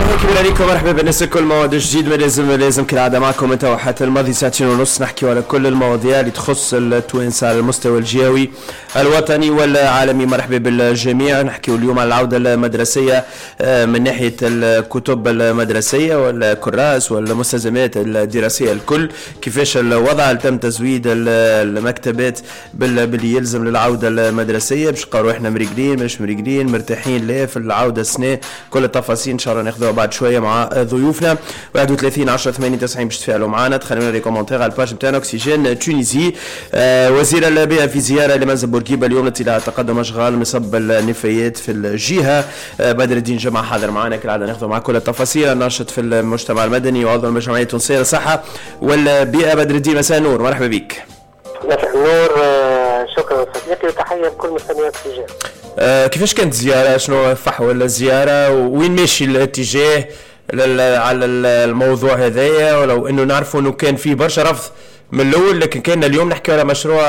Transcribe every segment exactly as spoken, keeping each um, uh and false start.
كبير عليكم، مرحبا بالناس الكل. موعد جديد لازم لازم كالعادة معكم انت وحتى الماضي ساعتين ونص نحكي على كل المواضيع اللي تخص التوانسة على المستوى الجهوي الوطني والعالمي. مرحبا بالجميع. نحكي اليوم على العودة المدرسية من ناحية الكتب المدرسية والكراس والمستلزمات الدراسية الكل، كيفاش الوضع، تم تزويد المكتبات باللي يلزم للعودة المدرسية باش نلقاو روحنا مريقلين مش مريقلين مرتاحين لا في العودة السنة. كل التفاصيل ان شاء الله ناخذوها بعد شويه مع ضيوفنا. واحد وثلاثين عشرة ثمانية وتسعين باش تفاعلوا معنا، تخلونا لي كومونتير على الباج نتاعنا اوكسيجين تونيزي. آه وزير البيئه في زياره لمنزل بورقيبه اليوم لطلاع تقدم اشغال مصب النفايات في الجهه. آه بدر الدين جمعه حاضر معنا كالعاده، ناخذوا مع كل التفاصيل. الناشط في المجتمع المدني وعضو الجمعيه التونسيه للصحه والبيئه بدر الدين، مساء النور، مرحبا بك. مساء النور، شكرا صديقي وتحيه لكل مستمعي الاتجاه. آه كيفاش كانت الزياره؟ شنو فحوى الزياره وين ماشي الاتجاه على الموضوع هذايا؟ ولو انه نعرفوا انه كان فيه برشا رفض من الاول، لكن كان اليوم نحكي على مشروع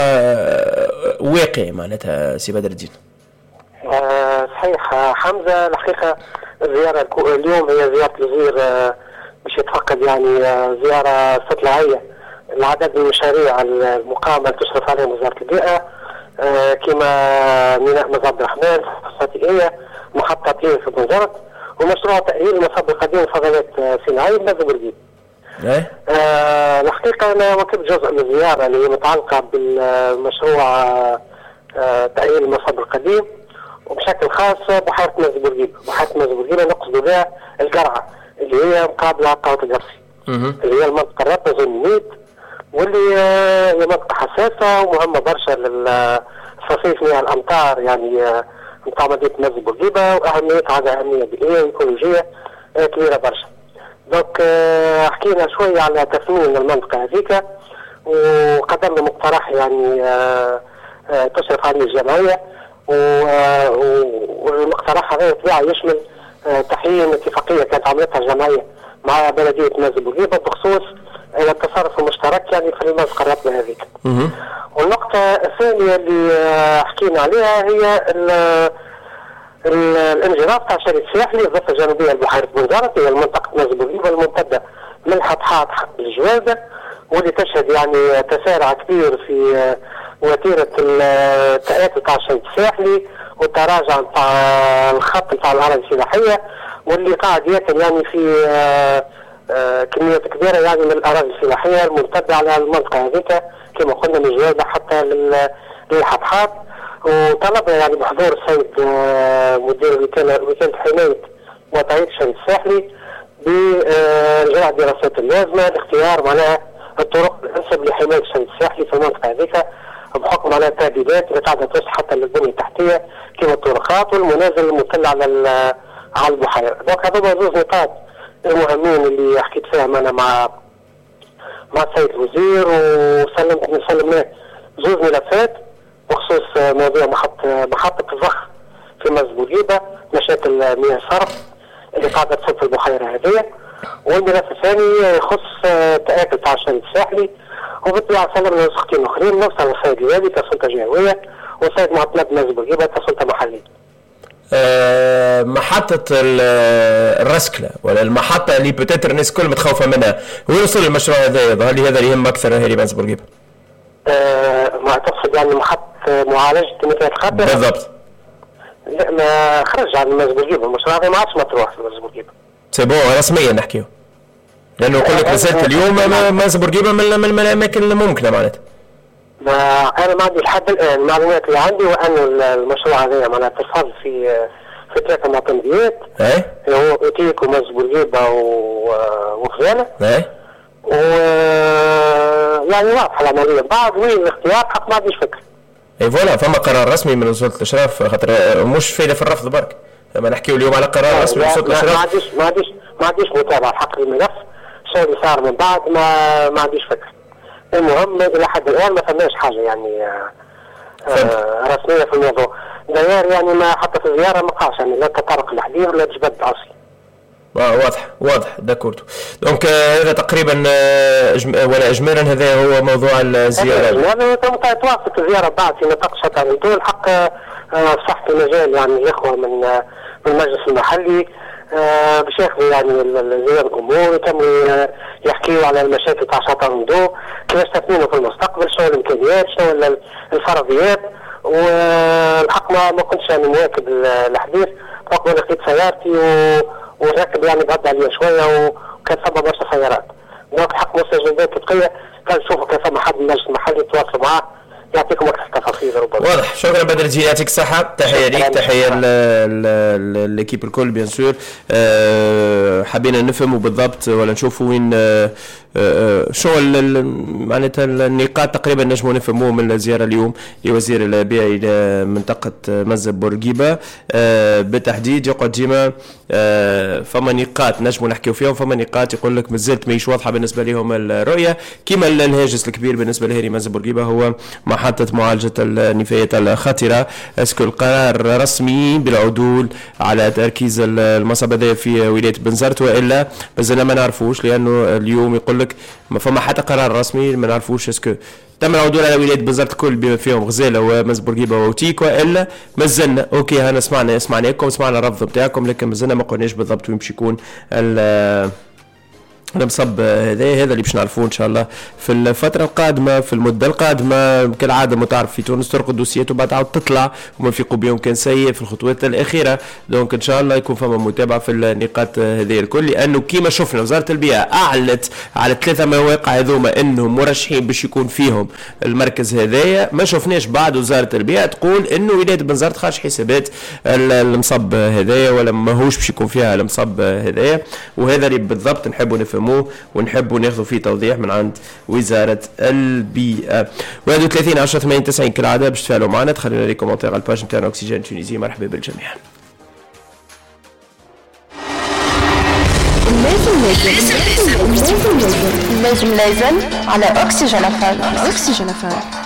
واقعي معناتها سي بدر الدين. آه صحيح حمزه، الحقيقه الزياره اليوم هي زياره الوزير باش يتفقد يعني زياره استطلاعيه لعدد من المشاريع المقامه تشرف عليها وزاره البيئه، آه كما ميناء مزار عبد الرحمن، استراتيجيه، محطه طين في بنزرت، ومشروع تأهيل المصب القديم لفضلات صناعية بنزل بورقيبة. ايه؟ آه الحقيقة أنا وكنت جزء من الزيارة اللي هي متعلقة بالمشروع آه تأهيل المصب القديم، وبشكل خاص بحيرة نزل بورقيبة. بحيرة نزل بورقيبة نقصد بها القرعة اللي هي مقابلة قوة القرصي، اللي هي المنطقة الرابطة زون ميت، واللي هي منطقة حساسة ومهمة برشا للتصريف مياه الأمطار يعني آه نتاع مدينة نزل بورقيبة، وأهميتها عندها أهمية بيئية وإيكولوجية كبيرة برشا. دونك حكينا شوية على تثمين المنطقة هذيك، وقدمنا مقترح يعني تشرف عليه الجمعية، والمقترح هذا طبيعي يشمل تحيين اتفاقية كانت عملتها الجمعية مع بلدية نزل بورقيبة بخصوص التصرف المشترك يعني في المنطقة الرابطة هذيك. والنقطة الثانية اللي حكينا عليها هي الانجراف تاع شريط ساحلي الضفة الجنوبية لبحيرة بنزرت، هي المنطقة نزل بورقيبة الممتدة من حتحات حق الجوازة، واللي تشهد يعني تسارع كبير في وتيرة التآتي تاع الشريط الساحلي والتراجع تاع الخط تاع الأراضي الفلاحية، واللي قاعد ياكل يعني في آه كمية كبيرة يعني من الأراضي الفلاحية الممتدة على المنطقة هذيك كما قلنا من الجوازة حتى للحتحات. وطلبنا يعني بحضور السيد آه مدير وكالة حماية وتعيد الشريط الساحلي بإجراء الدراسات اللازمة لاختيار معناها الطرق الأنسب لحماية الشريط الساحلي في المنطقة هذيك، بحكم على التهديدات اللي قاعدة توصل حتى للبنية التحتية كما الطرقات والمنازل المطلة على على البحيرة. دونك هذول زوج نقاط المهمين اللي حكيت فيهم انا مع مع السيد الوزير، وسلمت سلمناه زوج ملفات بخصوص موضوع محطة محطة الضخ في نزل بورقيبة، مشاكل مياه الصرف اللي قاعدة تصب في البحيرة هذه، والملف الثاني يخص تآكل تاع الشريط الساحلي. وبالطبيعة سلمنا نسختين اخرين نوصل للسيد الوالي كسلطة جهوية والسيد معطلات نزل بورقيبة كسلطة محلية. أه محطة الرسكلة ولا المحطة اللي بتاتر الناس كل متخوفة منها، وين وصل المشروع هذا؟ ظهر لي هذا اللي يهم أكثر هذه بنزل بورقيبة. أه ما تقصد يعني محطة معالجة النفايات الخطرة؟ بالضبط. لا ما خرج عن نزل بورقيبة، المشروع هذا ما عادش مطروح في نزل بورقيبة. سي بون رسميا نحكيه، لأنه قلت لك رسالة اليوم نزل بورقيبة من الأماكن الممكنة معناتها. ما أنا ما عندي لحد الآن المعلومات اللي عندي وأن المشروع هذا معناها تفصل في في ثلاثة معتمديات. إيه. هو أوتيك ونزل بورقيبة وخزانة. إيه. و يعني واضحة العملية، بعد وين الاختيار حق ما عنديش فكرة. إيه فوالا، فما قرار رسمي من وزارة الإشراف، خاطر مش فايدة في الرفض برك. لما نحكيو اليوم على قرار رسمي من وزارة الإشراف. ما عنديش ما عنديش ما عنديش متابعة حق الملف، الشيء اللي صار من بعد ما ما عنديش فكرة. المهم الى حد الان ما فماش حاجه يعني آه رسميه في الموضوع. داير يعني ما حتى في الزياره ما قاش يعني لا تطرق لحديد ولا تجبد اصلي. واضح واضح داكورتو. دونك هذا تقريبا ولا اجمالا هذا هو موضوع الزياره. اجمالا توافق الزياره بعد في نطاق شتى الدول حق صحة المجال يعني الاخوه من من المجلس المحلي آه باش ياخذوا يعني زيارة الجمهور، ويكملوا يحكيوا على المشاكل تاع شاطئ النضوء، كيفاش تثمينه في المستقبل، شنو الامكانيات، شنو الفرضيات. والحق ما ما كنتش يعني مواكب الحديث، فقط لقيت سيارتي ونركب يعني بعد عليا شويه وكان ثم برشا سيارات. دونك الحق مستجدات تبقيه كان نشوفوا كان ثم حد من المحل يتواصلوا معاه يعطيكم اكثر تفاصيل ربما. واضح. شكرا بدر الجيلي، يعطيك الصحة. تحية ليك، تحية للكيب الكل بيان سور. أه حبينا نفهموا بالضبط ولا نشوفوا وين أه أه شو معناتها النقاط تقريبا نجموا نفهموه من الزيارة اليوم لوزير البيئة إلى منطقة مزب بورقيبة. أه بالتحديد يقعد ديما أه فما نقاط نجموا نحكيو فيهم، فما نقاط يقول لك مازالت ماهيش واضحة بالنسبة لهم الرؤية. كما الهاجس الكبير بالنسبة لهيري مزب بورقيبة هو محطة معالجة النفايات الخطرة. اسكو القرار رسمي بالعدول على تركيز المصب هذا في ولاية بنزرت وإلا مازلنا ما نعرفوش، لأنه اليوم يقول لك ما فما حتى قرار رسمي، ما نعرفوش اسكو تم العدول على ولاية بنزرت كل بما فيهم غزالة ومزب بورقيبة ووتيك وإلا مازلنا. أوكي هنا سمعنا سمعناكم سمعنا الرفض بتاعكم، لكن مازلنا ما قلناش بالضبط وين باش يكون ال المصب هذا هذا اللي باش نعرفوه ان شاء الله في الفتره القادمه، في المده القادمه. كالعاده متعرف في تونس ترقد دوسيات وبعد تعاود تطلع وما في بيوم كان سيء في الخطوات الاخيره. دونك ان شاء الله يكون فما متابعه في النقاط هذه الكل، لانه كيما شفنا وزاره البيئه اعلنت على ثلاثه مواقع هذوما انهم مرشحين باش يكون فيهم المركز هذايا. ما شفناش بعد وزاره البيئه تقول انه ولايه بنزرت خارج حسابات المصب هذايا ولا ماهوش باش يكون فيها المصب هذايا. وهذا اللي بالضبط نحبوا نفهم ونحبوا ناخذوا فيه توضيح من عند وزارة البيئة. واحد وثلاثين عشرة ثمانية وتسعين كالعادة باش تفاعلوا معنا، تخلينا لي كومنتير على الباج نتاعنا أكسجين تونيزي. مرحبا بالجميع. لازم لازم لازم لازم لازم على أكسجين أفهم. أكسجين أفهم.